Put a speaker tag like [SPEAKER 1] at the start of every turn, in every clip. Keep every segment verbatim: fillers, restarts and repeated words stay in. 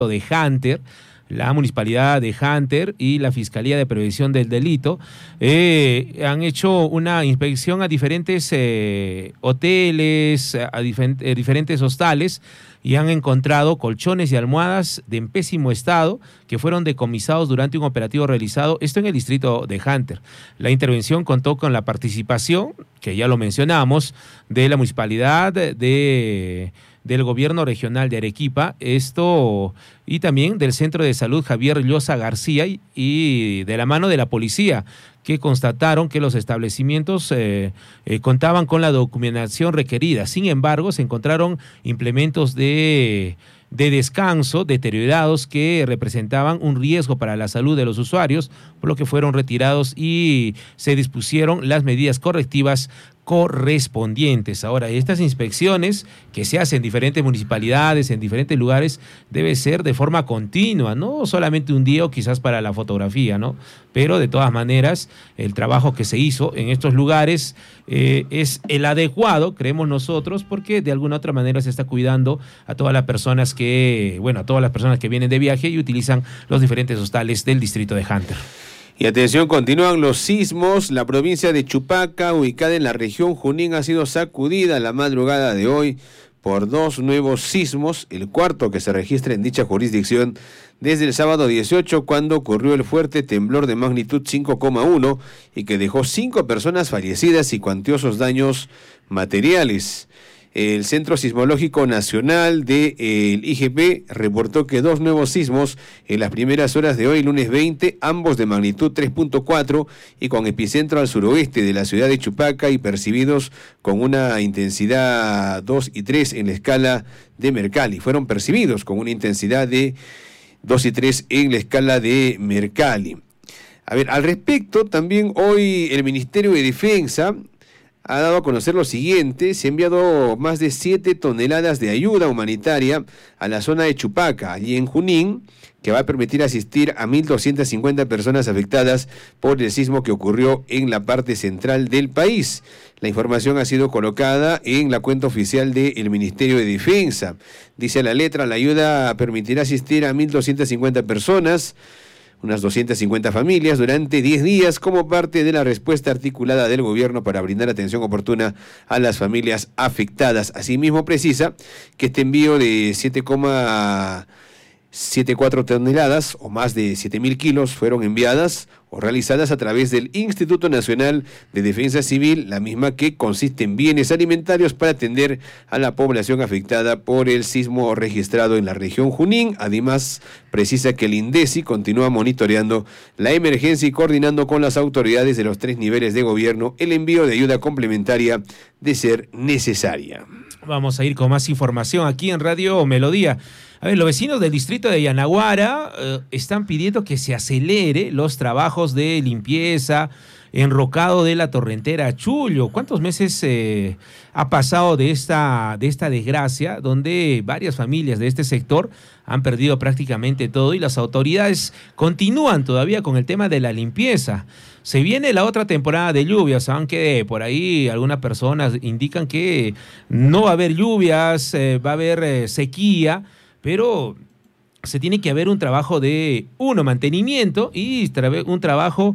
[SPEAKER 1] de Hunter, la Municipalidad de Hunter y la Fiscalía de Prevención del Delito eh, han hecho una inspección a diferentes eh, hoteles, a difer- eh, diferentes hostales, y han encontrado colchones y almohadas de en pésimo estado que fueron decomisados durante un operativo realizado, esto en el distrito de Hunter. La intervención contó con la participación, que ya lo mencionamos, de la Municipalidad de... del Gobierno Regional de Arequipa, esto y también del Centro de Salud Javier Llosa García y, y de la mano de la policía, que constataron que los establecimientos eh, eh, contaban con la documentación requerida. Sin embargo, se encontraron implementos de, de descanso deteriorados que representaban un riesgo para la salud de los usuarios, por lo que fueron retirados y se dispusieron las medidas correctivas correspondientes. Ahora, estas inspecciones que se hacen en diferentes municipalidades, en diferentes lugares, debe ser de forma continua, no solamente un día o quizás para la fotografía, ¿no? Pero de todas maneras, el trabajo que se hizo en estos lugares eh, es el adecuado, creemos nosotros, porque de alguna otra manera se está cuidando a todas las personas que, bueno, a todas las personas que vienen de viaje y utilizan los diferentes hostales del distrito de Hunter.
[SPEAKER 2] Y atención, continúan los sismos. La provincia de Chupaca, ubicada en la región Junín, ha sido sacudida la madrugada de hoy por dos nuevos sismos, el cuarto que se registra en dicha jurisdicción desde el sábado dieciocho, cuando ocurrió el fuerte temblor de magnitud cinco coma uno y que dejó cinco personas fallecidas y cuantiosos daños materiales. El Centro Sismológico Nacional del I G P reportó que dos nuevos sismos en las primeras horas de hoy, lunes veinte, ambos de magnitud tres punto cuatro y con epicentro al suroeste de la ciudad de Chupaca y percibidos con una intensidad dos y tres en la escala de Mercalli. Fueron percibidos con una intensidad de dos y tres en la escala de Mercalli. A ver, al respecto, también hoy el Ministerio de Defensa ha dado a conocer lo siguiente: se ha enviado más de siete toneladas de ayuda humanitaria a la zona de Chupaca, allí en Junín, que va a permitir asistir a mil doscientas cincuenta personas afectadas por el sismo que ocurrió en la parte central del país. La información ha sido colocada en la cuenta oficial del Ministerio de Defensa. Dice la letra: la ayuda permitirá asistir a mil doscientas cincuenta personas, unas doscientas cincuenta familias, durante diez días como parte de la respuesta articulada del gobierno para brindar atención oportuna a las familias afectadas. Asimismo, precisa que este envío de siete coma setenta y cuatro toneladas o más de siete mil kilos fueron enviadas o realizadas a través del Instituto Nacional de Defensa Civil, la misma que consiste en bienes alimentarios para atender a la población afectada por el sismo registrado en la región Junín. Además, precisa que el INDECI continúa monitoreando la emergencia y coordinando con las autoridades de los tres niveles de gobierno el envío de ayuda complementaria de ser necesaria.
[SPEAKER 1] Vamos a ir con más información aquí en Radio Melodía. A ver, los vecinos del distrito de Yanaguara eh, están pidiendo que se acelere los trabajos de limpieza, enrocado de la torrentera Chullo. ¿Cuántos meses eh, ha pasado de esta, de esta desgracia, donde varias familias de este sector han perdido prácticamente todo y las autoridades continúan todavía con el tema de la limpieza? Se viene la otra temporada de lluvias, aunque por ahí algunas personas indican que no va a haber lluvias, eh, va a haber eh, sequía, pero se tiene que haber un trabajo de, uno, mantenimiento y tra- un trabajo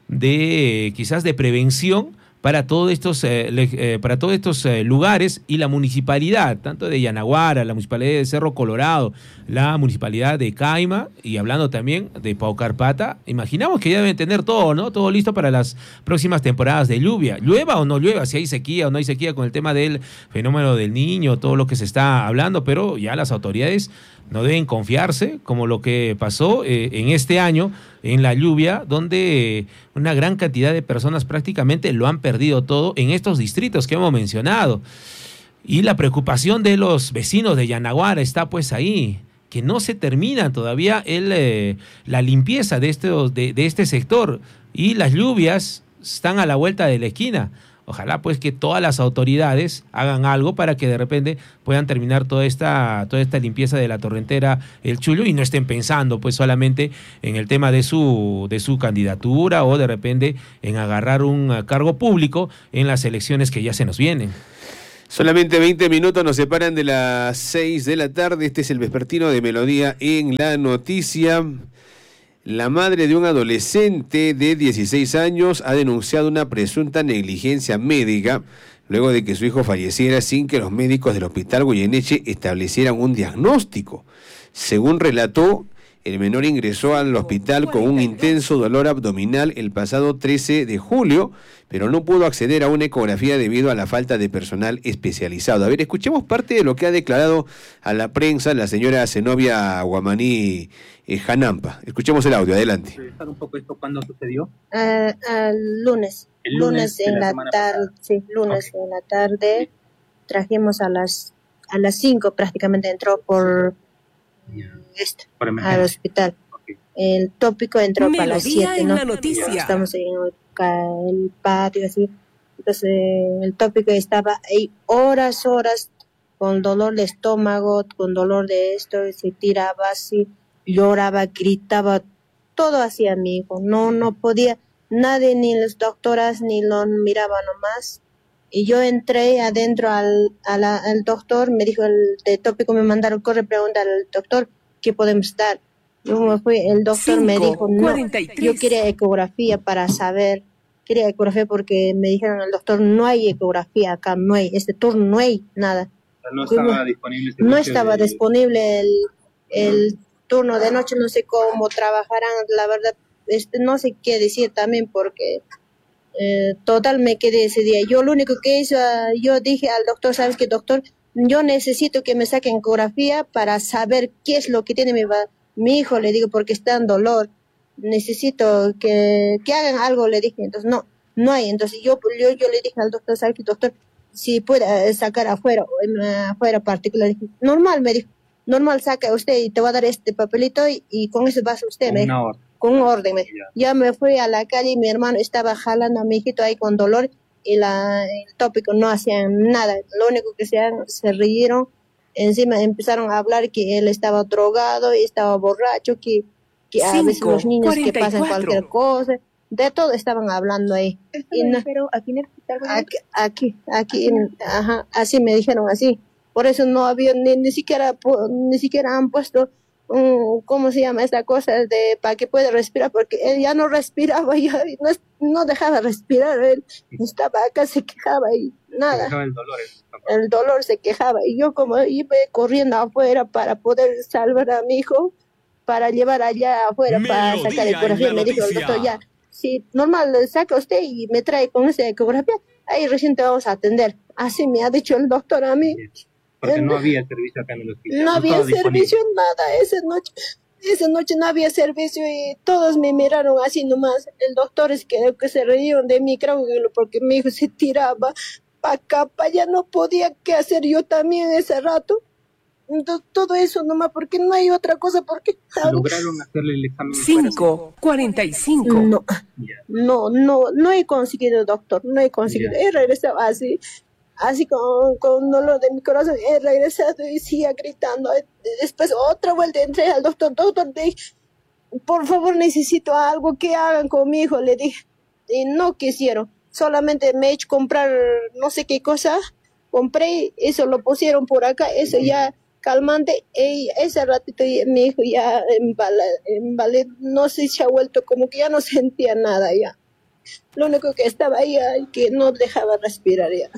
[SPEAKER 1] de quizás de prevención para todos estos, eh, le, eh, para todos estos eh, lugares, y la municipalidad, tanto de Yanaguara, la municipalidad de Cerro Colorado, la municipalidad de Caima, y hablando también de Paucarpata, imaginamos que ya deben tener todo, ¿no? Todo listo para las próximas temporadas de lluvia. Llueva o no llueva, si hay sequía o no hay sequía con el tema del fenómeno del Niño, todo lo que se está hablando, pero ya las autoridades no deben confiarse, como lo que pasó eh, en este año en la lluvia, donde una gran cantidad de personas prácticamente lo han perdido todo en estos distritos que hemos mencionado. Y la preocupación de los vecinos de Yanaguara está pues ahí, que no se termina todavía el, eh, la limpieza de, estos, de, de este sector, y las lluvias están a la vuelta de la esquina. Ojalá pues que todas las autoridades hagan algo para que de repente puedan terminar toda esta, toda esta limpieza de la torrentera El Chullo y no estén pensando pues solamente en el tema de su, de su candidatura o de repente en agarrar un cargo público en las elecciones que ya se nos vienen.
[SPEAKER 2] Solamente veinte minutos nos separan de las seis de la tarde. Este es el vespertino de Melodía en la noticia. La madre de un adolescente de dieciséis años ha denunciado una presunta negligencia médica luego de que su hijo falleciera sin que los médicos del Hospital Goyeneche establecieran un diagnóstico. Según relató, el menor ingresó al hospital con un intenso dolor abdominal el pasado trece de julio, pero no pudo acceder a una ecografía debido a la falta de personal especializado. A ver, escuchemos parte de lo que ha declarado a la prensa la señora Zenobia Guamaní eh, Janampa. Escuchemos el audio, adelante.
[SPEAKER 3] ¿Revisar un poco esto cuándo sucedió?
[SPEAKER 4] Uh, uh, lunes.
[SPEAKER 3] El lunes,
[SPEAKER 4] lunes en
[SPEAKER 3] la,
[SPEAKER 4] la tarde, sí, lunes okay. en la tarde. Trajimos a las a las cinco prácticamente entró por Este, al hospital. Okay. El tópico entró
[SPEAKER 5] Melodía
[SPEAKER 4] para las siete, ¿no?
[SPEAKER 5] La noticia.
[SPEAKER 4] Estamos en el, el patio, así. Entonces, el tópico estaba ahí horas, horas, con dolor de estómago, con dolor de esto, se tiraba así, lloraba, gritaba, todo hacía mi hijo. No, no podía, nadie, ni las doctoras, ni lo miraba nomás. Y yo entré adentro al, a la, al doctor, me dijo el de tópico, me mandaron, corre, pregunta al doctor, ¿qué podemos dar? Yo me fui, el doctor Cinco, me dijo, no, cuarenta y tres. Yo quería ecografía para saber, quería ecografía porque me dijeron al doctor, no hay ecografía acá, no hay, este turno no hay nada.
[SPEAKER 3] No estaba disponible.
[SPEAKER 4] No estaba de... disponible el, el turno de noche, no sé cómo trabajarán, la verdad, este, no sé qué decir también porque... Eh, total me quedé ese día. Yo lo único que hice, uh, yo dije al doctor, ¿sabes qué, doctor? Yo necesito que me saquen ecografía para saber qué es lo que tiene mi, mi hijo, le digo, porque está en dolor. Necesito que, que hagan algo, le dije. Entonces, no, no hay. Entonces, yo, yo, yo le dije al doctor, ¿sabes qué, doctor? Si puede sacar afuera, afuera particular. Dije, normal, me dijo, normal, saca usted y te va a dar este papelito y, y con eso vas usted, me dijo. Con un orden. Me. Ya me fui a la calle y mi hermano estaba jalando a mi hijito ahí con dolor y la, el tópico no hacían nada. Lo único que hacían, se rieron. Encima empezaron a hablar que él estaba drogado y estaba borracho, que, que a veces los niños cuarenta y cuatro. Que pasan cualquier cosa. De todo estaban hablando ahí. Y no, pero aquí en el hospital. Aquí, aquí, aquí en, ajá, así me dijeron así. Por eso no había ni, ni siquiera ni siquiera han puesto Um, ¿cómo se llama esta cosa? De para que pueda respirar, porque él ya no respiraba, ya no, no dejaba respirar, él estaba acá, se quejaba y nada. Se quejaba el dolor. El dolor se quejaba y yo como iba corriendo afuera para poder salvar a mi hijo, para llevar allá afuera, Melodía para sacar ecografía, me dijo el doctor, ya, si normal saca usted y me trae con esa ecografía, ahí recién te vamos a atender. Así me ha dicho el doctor a mí.
[SPEAKER 3] Porque no había servicio acá en el hospital.
[SPEAKER 4] No, no había servicio, nada, esa noche, esa noche no había servicio y todos me miraron así nomás. El doctor es que, que se reían de mí, creo que porque mi hijo se tiraba para acá, para allá, no podía qué hacer yo también ese rato. Entonces, todo eso nomás, porque no hay otra cosa, porque...
[SPEAKER 3] ¿Lograron hacerle el examen?
[SPEAKER 5] Cinco, cuarenta y cinco.
[SPEAKER 4] No, no, no, no he conseguido, doctor, no he conseguido. Yeah. He regresado así. Así con, con dolor de mi corazón, he regresado y seguía gritando. Después otra vuelta entré al doctor, doctor, dije, por favor necesito algo que hagan con mi hijo, le dije. Y no quisieron, solamente me he hecho comprar no sé qué cosa, compré, eso lo pusieron por acá, eso ya calmante, y ese ratito mi hijo ya embalé, no sé si se ha vuelto como que ya no sentía nada ya. Lo único que estaba ahí, que no dejaba respirar ya.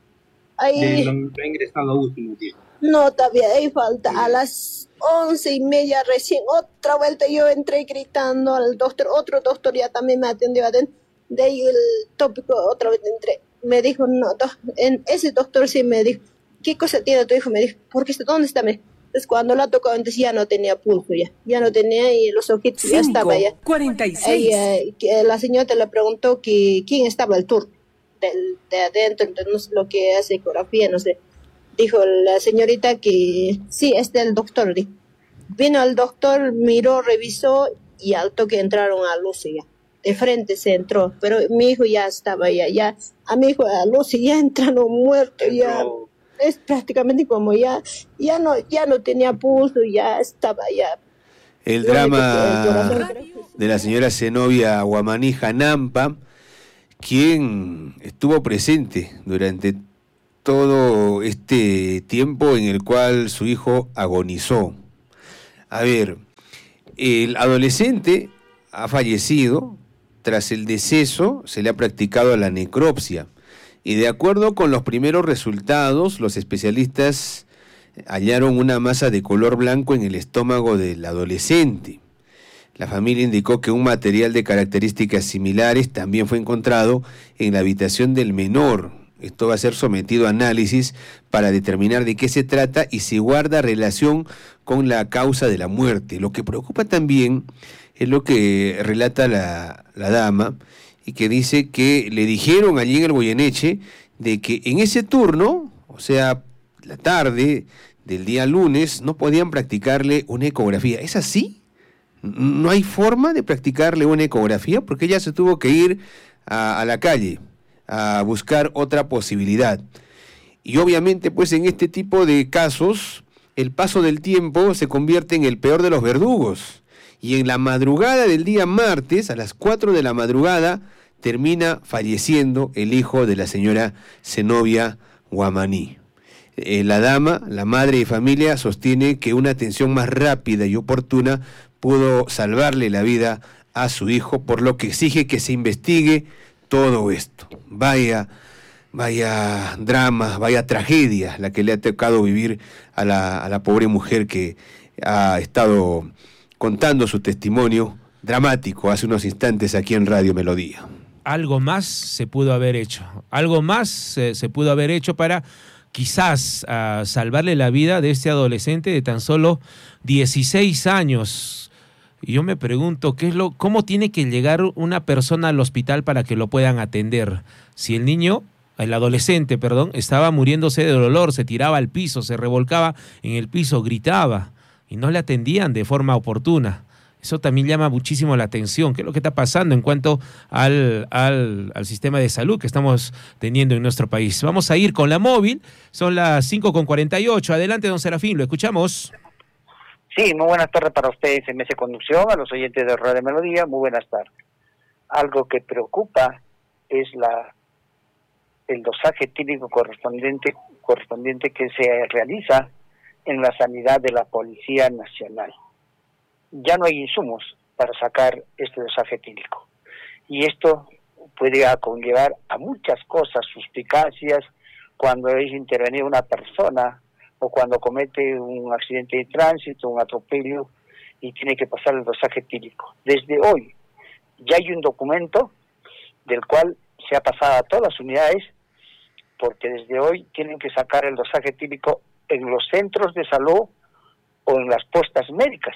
[SPEAKER 3] Ahí, lo, lo he ingresado a último tiempo.
[SPEAKER 4] No, todavía hay falta. A las once y media recién, otra vuelta yo entré gritando al doctor, otro doctor ya también me atendió adentro. De ahí el tópico, otra vez entré. Me dijo, no, do, en ese doctor sí me dijo, ¿qué cosa tiene tu hijo? Me dijo, ¿por qué está? ¿Dónde está? Entonces cuando la tocó antes ya no tenía pulso ya, ya no tenía y los ojitos Cinco, ya estaba ya.
[SPEAKER 5] cuarenta y seis.
[SPEAKER 4] Ahí, eh, la señora le preguntó que quién estaba el turno. Del, de adentro, entonces no sé lo que hace ecografía, no sé. Dijo la señorita que sí, este es el doctor. Dijo. Vino el doctor, miró, revisó y al toque entraron a Lucy ya. De frente se entró, pero mi hijo ya estaba ya, ya. A mi hijo, a Lucy ya entraron muerto, ya. Es prácticamente como ya, ya no, ya no tenía pulso, ya estaba ya.
[SPEAKER 2] El drama de la señora Zenobia Guamaní Janampa, quien estuvo presente durante todo este tiempo en el cual su hijo agonizó. A ver, el adolescente ha fallecido. Tras el deceso se le ha practicado la necropsia y de acuerdo con los primeros resultados, los especialistas hallaron una masa de color blanco en el estómago del adolescente. La familia indicó que un material de características similares también fue encontrado en la habitación del menor. Esto va a ser sometido a análisis para determinar de qué se trata y si guarda relación con la causa de la muerte. Lo que preocupa también es lo que relata la, la dama y que dice que le dijeron allí en el Goyeneche de que en ese turno, o sea, la tarde del día lunes, no podían practicarle una ecografía. ¿Es así? ¿No hay forma de practicarle una ecografía? Porque ella se tuvo que ir a, a la calle a buscar otra posibilidad. Y obviamente, pues en este tipo de casos, el paso del tiempo se convierte en el peor de los verdugos. Y en la madrugada del día martes, a las cuatro de la madrugada, termina falleciendo el hijo de la señora Zenobia Guamaní. Eh, la dama, la madre y familia, sostiene que una atención más rápida y oportuna pudo salvarle la vida a su hijo, por lo que exige que se investigue todo esto. Vaya, vaya drama, vaya tragedia la que le ha tocado vivir a la, a la pobre mujer que ha estado contando su testimonio dramático hace unos instantes aquí en Radio Melodía.
[SPEAKER 1] Algo más se pudo haber hecho, algo más eh, se pudo haber hecho para quizás uh, salvarle la vida de este adolescente de tan solo dieciséis años. Y yo me pregunto, ¿qué es lo, ¿cómo tiene que llegar una persona al hospital para que lo puedan atender? Si el niño, el adolescente, perdón, estaba muriéndose de dolor, se tiraba al piso, se revolcaba en el piso, gritaba, y no le atendían de forma oportuna. Eso también llama muchísimo la atención. ¿Qué es lo que está pasando en cuanto al, al, al sistema de salud que estamos teniendo en nuestro país? Vamos a ir con la móvil, son las cinco con cuarenta y ocho. Adelante, don Serafín, lo escuchamos.
[SPEAKER 6] Sí, muy buenas tardes para ustedes en Mesa Conducción, a los oyentes de Radio Melodía, muy buenas tardes. Algo que preocupa es la el dosaje típico correspondiente, correspondiente que se realiza en la sanidad de la Policía Nacional. Ya no hay insumos para sacar este dosaje típico. Y esto puede conllevar a muchas cosas, suspicacias, cuando es intervenir una persona o cuando comete un accidente de tránsito, un atropello, y tiene que pasar el dosaje típico. Desde hoy ya hay un documento del cual se ha pasado a todas las unidades, porque desde hoy tienen que sacar el dosaje típico en los centros de salud o en las postas médicas.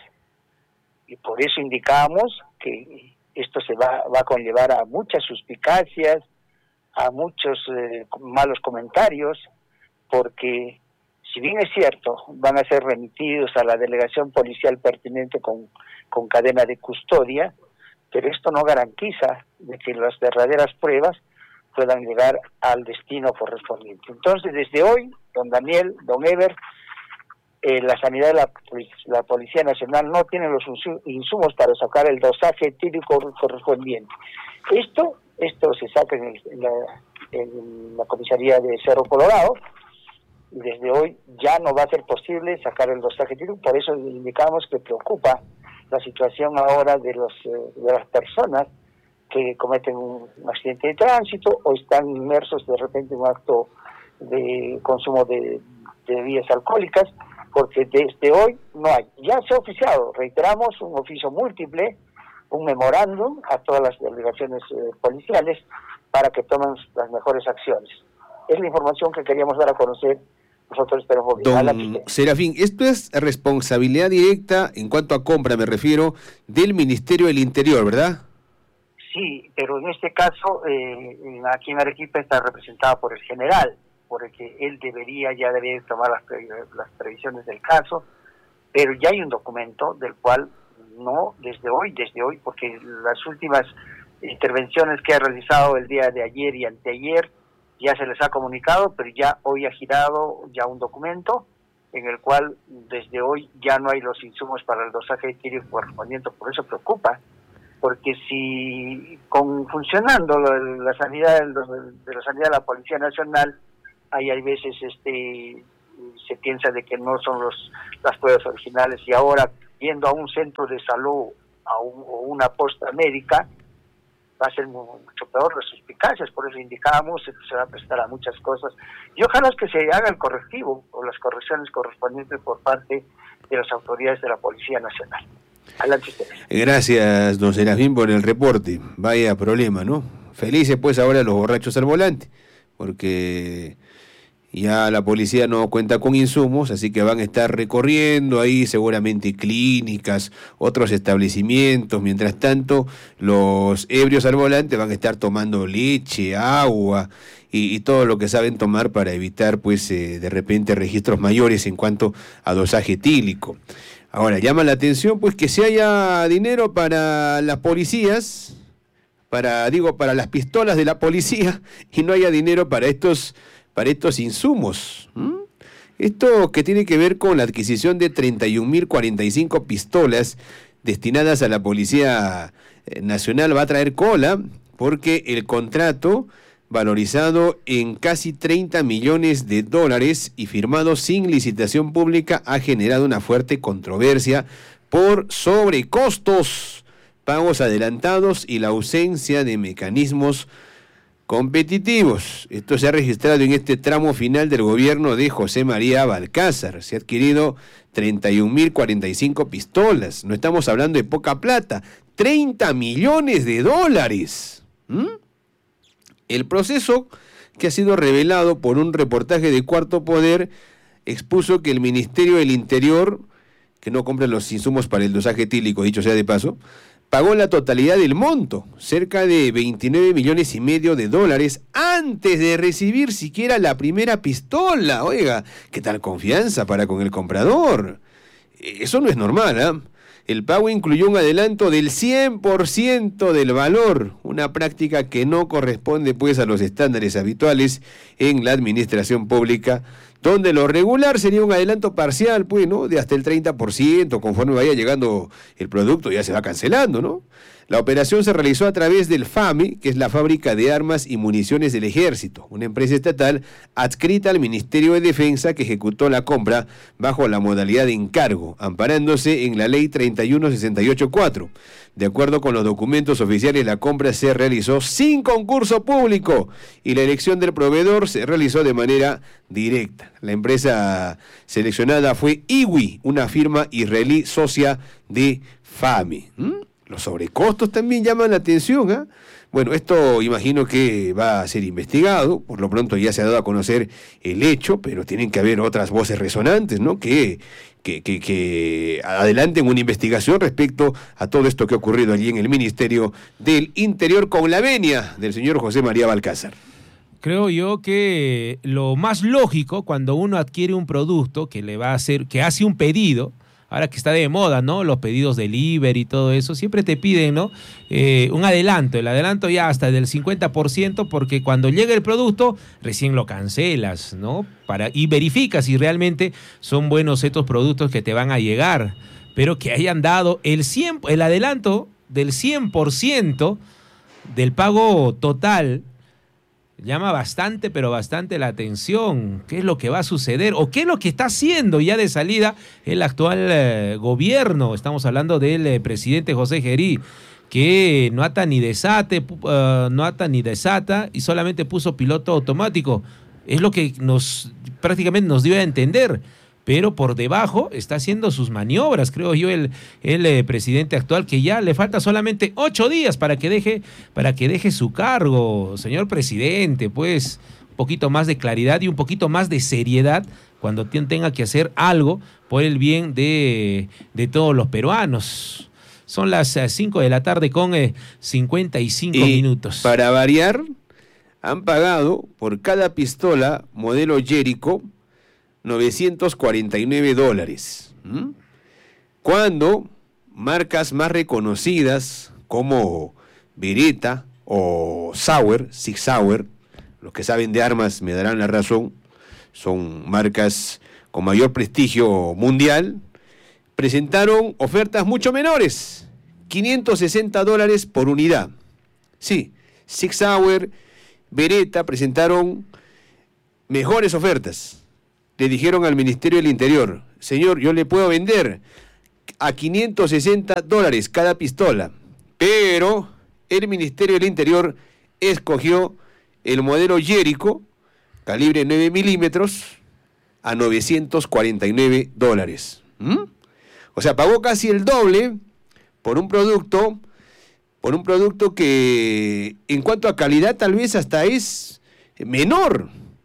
[SPEAKER 6] Y por eso indicamos que esto se va, va a conllevar a muchas suspicacias, a muchos eh, malos comentarios, porque si bien es cierto, van a ser remitidos a la delegación policial pertinente con, con cadena de custodia, pero esto no garantiza de que las verdaderas pruebas puedan llegar al destino correspondiente. Entonces, desde hoy, don Daniel, don Ever, eh, la sanidad de la, la Policía Nacional no tiene los insumos para sacar el dosaje típico correspondiente. Esto esto se saca en, el, en, la, en la comisaría de Cerro Colorado, y desde hoy ya no va a ser posible sacar el dosaje típico. Por eso indicamos que preocupa la situación ahora de los eh, de las personas que cometen un accidente de tránsito o están inmersos de repente en un acto de consumo de, de bebidas alcohólicas, porque desde hoy no hay. Ya se ha oficiado, reiteramos, un oficio múltiple, un memorándum a todas las delegaciones eh, policiales para que tomen las mejores acciones. Es la información que queríamos dar a conocer. Nosotros esperamos.
[SPEAKER 2] Don Serafín, esto es responsabilidad directa, en cuanto a compra me refiero, del Ministerio del Interior, ¿verdad?
[SPEAKER 6] Sí, pero en este caso, eh, aquí en Arequipa está representada por el general, por el que él debería, ya debería tomar las, pre las previsiones del caso, pero ya hay un documento del cual no, desde hoy, desde hoy, porque las últimas intervenciones que ha realizado el día de ayer y anteayer, ya se les ha comunicado, pero ya hoy ha girado ya un documento en el cual desde hoy ya no hay los insumos para el dosaje etílico correspondiente. Por eso preocupa, porque si con funcionando la, la sanidad de la sanidad de la Policía Nacional Ahí hay veces este se piensa de que no son los las pruebas originales, y ahora yendo a un centro de salud a un, o una posta médica va a ser mucho peor las suspicacias. Por eso indicamos que se va a prestar a muchas cosas, y ojalá es que se haga el correctivo o las correcciones correspondientes por parte de las autoridades de la Policía Nacional. Adelante ustedes.
[SPEAKER 2] Gracias, don Serafín, por el reporte. Vaya problema, ¿no? Felices pues ahora los borrachos al volante, porque ya la policía no cuenta con insumos, así que van a estar recorriendo ahí seguramente clínicas, otros establecimientos. Mientras tanto, los ebrios al volante van a estar tomando leche, agua y, y todo lo que saben tomar para evitar pues eh, de repente registros mayores en cuanto a dosaje etílico. Ahora, llama la atención pues que si haya dinero para las policías, para digo para las pistolas de la policía, y no haya dinero para estos para estos insumos. ¿Mm? Esto que tiene que ver con la adquisición de treinta y un mil cuarenta y cinco pistolas destinadas a la Policía Nacional va a traer cola, porque el contrato, valorizado en casi treinta millones de dólares y firmado sin licitación pública, ha generado una fuerte controversia por sobrecostos, pagos adelantados y la ausencia de mecanismos competitivos. Esto se ha registrado en este tramo final del gobierno de José María Balcázar. Se ha adquirido treinta y un mil cuarenta y cinco pistolas. No estamos hablando de poca plata. treinta millones de dólares. ¿Mm? El proceso, que ha sido revelado por un reportaje de Cuarto Poder, expuso que el Ministerio del Interior, que no compra los insumos para el dosaje etílico, dicho sea de paso, pagó la totalidad del monto, cerca de veintinueve millones y medio de dólares, antes de recibir siquiera la primera pistola. Oiga, ¿qué tal confianza para con el comprador? Eso no es normal, ¿eh? El pago incluyó un adelanto del cien por ciento del valor, una práctica que no corresponde pues a los estándares habituales en la administración pública, donde lo regular sería un adelanto parcial, pues, ¿no?, de hasta el treinta por ciento, conforme vaya llegando el producto ya se va cancelando, ¿no? La operación se realizó a través del FAMI, que es la Fábrica de Armas y Municiones del Ejército, una empresa estatal adscrita al Ministerio de Defensa que ejecutó la compra bajo la modalidad de encargo, amparándose en la Ley treinta y uno sesenta y ocho cuatro. De acuerdo con los documentos oficiales, la compra se realizó sin concurso público y la elección del proveedor se realizó de manera directa. La empresa seleccionada fue IWI, una firma israelí socia de FAMI. ¿Mm? Los sobrecostos también llaman la atención, ¿eh? Bueno, esto imagino que va a ser investigado. Por lo pronto ya se ha dado a conocer el hecho, pero tienen que haber otras voces resonantes, ¿no?, que, que, que, que adelanten una investigación respecto a todo esto que ha ocurrido allí en el Ministerio del Interior con la venia del señor José María Balcázar.
[SPEAKER 1] Creo yo que lo más lógico cuando uno adquiere un producto que le va a hacer, que hace un pedido, ahora que está de moda, ¿no?, los pedidos delivery y todo eso, siempre te piden, ¿no?, eh, un adelanto, el adelanto ya hasta del cincuenta por ciento, porque cuando llega el producto, recién lo cancelas, ¿no?, para, y verificas si realmente son buenos estos productos que te van a llegar, pero que hayan dado el, cien, el adelanto del cien por ciento del pago total, llama bastante, pero bastante la atención. ¿Qué es lo que va a suceder? ¿O qué es lo que está haciendo ya de salida el actual eh, gobierno? Estamos hablando del eh, presidente José Gerí, que no ata ni desate, uh, no ata ni desata y solamente puso piloto automático. Es lo que nos prácticamente nos dio a entender. Pero por debajo está haciendo sus maniobras, creo yo, el, el eh, presidente actual, que ya le falta solamente ocho días para que deje, para que deje su cargo. Señor presidente, pues, un poquito más de claridad y un poquito más de seriedad cuando tenga que hacer algo por el bien de, de todos los peruanos. Son las cinco de la tarde con eh, cincuenta y cinco
[SPEAKER 2] y
[SPEAKER 1] minutos.
[SPEAKER 2] Para variar, han pagado por cada pistola modelo Jericho novecientos cuarenta y nueve dólares. ¿Mm? Cuando marcas más reconocidas como Beretta o Sauer, Sig Sauer, los que saben de armas me darán la razón, son marcas con mayor prestigio mundial, presentaron ofertas mucho menores, quinientos sesenta dólares por unidad. Sí, Sig Sauer, Beretta presentaron mejores ofertas. Le dijeron al Ministerio del Interior, señor, yo le puedo vender a quinientos sesenta dólares cada pistola, pero el Ministerio del Interior escogió el modelo Jericho, calibre nueve milímetros, a novecientos cuarenta y nueve dólares. ¿Mm? O sea, pagó casi el doble por un producto, por un producto que en cuanto a calidad tal vez hasta es menor,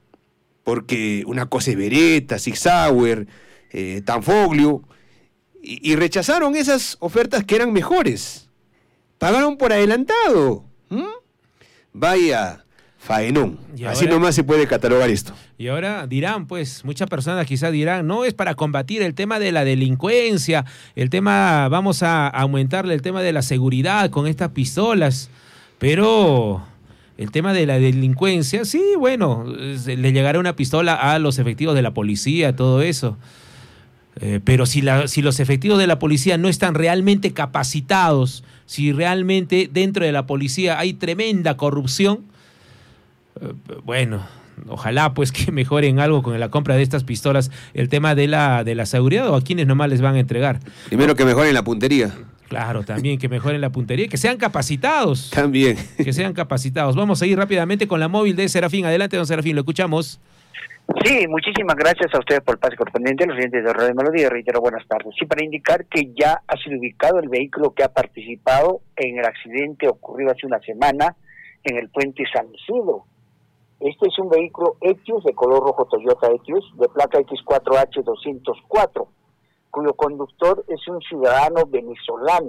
[SPEAKER 2] porque una cosa es Beretta, Sig Sauer, eh, Tanfoglio, y, y rechazaron esas ofertas que eran mejores. Pagaron por adelantado. ¿Mm? Vaya faenón. Así nomás se puede catalogar esto.
[SPEAKER 1] Y ahora dirán, pues, muchas personas quizás dirán, no es para combatir el tema de la delincuencia, el tema, vamos a aumentarle el tema de la seguridad con estas pistolas, pero el tema de la delincuencia, sí, bueno, le llegará una pistola a los efectivos de la policía, todo eso. Eh, pero si, la, si los efectivos de la policía no están realmente capacitados, si realmente dentro de la policía hay tremenda corrupción, eh, bueno, ojalá pues que mejoren algo con la compra de estas pistolas, el tema de la, de la seguridad, o a quienes nomás les van a entregar.
[SPEAKER 2] Primero que mejoren la puntería.
[SPEAKER 1] Claro, también que mejoren la puntería y que sean capacitados.
[SPEAKER 2] También.
[SPEAKER 1] Que sean capacitados. Vamos a ir rápidamente con la móvil de Serafín. Adelante, don Serafín, lo escuchamos.
[SPEAKER 6] Sí, muchísimas gracias a ustedes por el pase correspondiente, los oyentes de Radio Melodía, reitero buenas tardes. Sí, para indicar que ya ha sido ubicado el vehículo que ha participado en el accidente ocurrido hace una semana en el puente San Isidro. Este es un vehículo Etios de color rojo Toyota Etios, de placa equis cuatro hache doscientos cuatro, cuyo conductor es un ciudadano venezolano.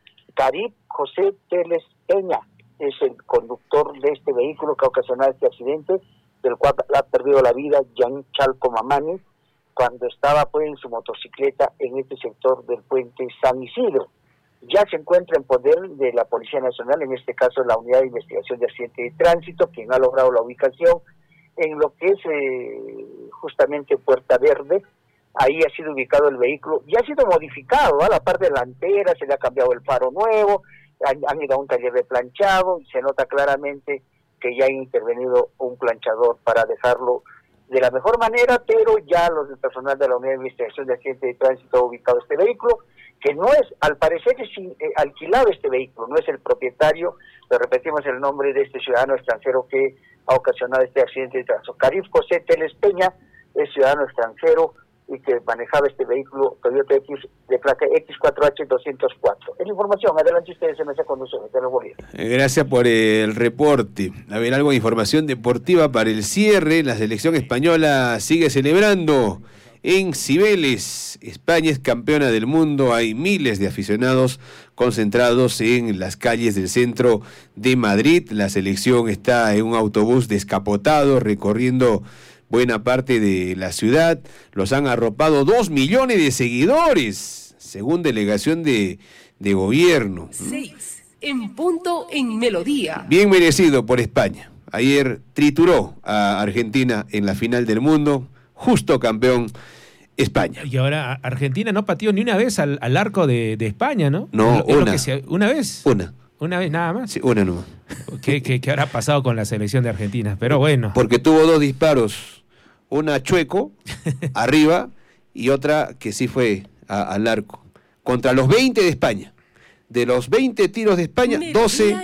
[SPEAKER 6] Karib José Teles Peña es el conductor de este vehículo que ha ocasionado este accidente, del cual ha perdido la vida Jan Chalco Mamani cuando estaba pues en su motocicleta en este sector del puente San Isidro. Ya se encuentra en poder de la Policía Nacional, en este caso la Unidad de Investigación de Accidentes de Tránsito, quien ha logrado la ubicación en lo que es eh, justamente Puerta Verde. Ahí ha sido ubicado el vehículo, ya ha sido modificado, a la parte delantera se le ha cambiado el faro nuevo, han, han ido a un taller de planchado y se nota claramente que ya ha intervenido un planchador para dejarlo de la mejor manera, pero ya los del personal de la Unidad de Investigación de Accidentes de Tránsito ha ubicado este vehículo, que no es, al parecer es eh, alquilado este vehículo, no es el propietario, pero repetimos el nombre de este ciudadano extranjero que ha ocasionado este accidente de tránsito. Karib José Teles Peña es ciudadano extranjero y que manejaba este vehículo Toyota X de placa equis cuatro hache doscientos cuatro. Es la información, adelante ustedes, se me hace conducción, de los Bolívar.
[SPEAKER 2] Gracias por el reporte. A ver, algo de información deportiva para el cierre. La selección española sigue celebrando en Cibeles. España es campeona del mundo. Hay miles de aficionados concentrados en las calles del centro de Madrid. La selección está en un autobús descapotado recorriendo buena parte de la ciudad. Los han arropado dos millones de seguidores, según delegación de, de gobierno.
[SPEAKER 5] Seis, en punto en Melodía.
[SPEAKER 2] Bien merecido por España. Ayer trituró a Argentina en la final del mundo, justo campeón España.
[SPEAKER 1] Y ahora Argentina no pateó ni una vez al, al arco de, de España, ¿no?
[SPEAKER 2] No,
[SPEAKER 1] es lo, es
[SPEAKER 2] una.
[SPEAKER 1] lo que se, ¿Una vez?
[SPEAKER 2] Una.
[SPEAKER 1] ¿Una vez nada más?
[SPEAKER 2] Sí, una nomás.
[SPEAKER 1] ¿Qué, qué, ¿Qué habrá pasado con la selección de Argentina? Pero bueno.
[SPEAKER 2] Porque tuvo dos disparos. Una chueco, arriba, y otra que sí fue a, al arco. Contra los veinte de España. De los veinte tiros de España, doce,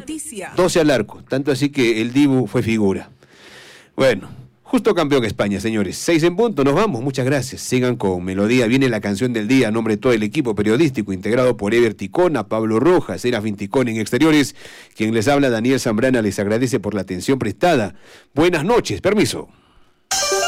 [SPEAKER 2] doce al arco. Tanto así que el Dibu fue figura. Bueno, justo campeón España, señores. Seis en punto, nos vamos. Muchas gracias. Sigan con Melodía. Viene la canción del día a nombre de todo el equipo periodístico integrado por Ever Ticona, Pablo Rojas, Serafín Ticón en Exteriores. Quien les habla, Daniel Zambrana, les agradece por la atención prestada. Buenas noches. Permiso.